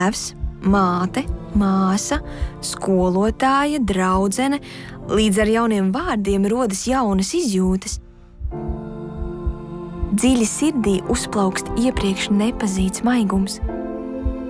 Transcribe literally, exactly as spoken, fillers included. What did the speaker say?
tēvs, māte, māsa, skolotāja, draudzene. Līdz ar jauniem vārdiem rodas jaunas izjūtas. Dziļi sirdī uzplaukst iepriekš nepazīts maigums.